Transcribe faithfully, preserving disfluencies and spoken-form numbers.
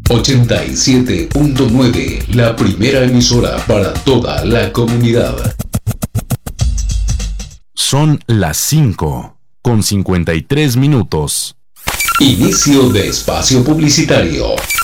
ochenta y siete punto nueve, la primera emisora para toda la comunidad. Son las cinco con cincuenta y tres minutos. Inicio de espacio publicitario.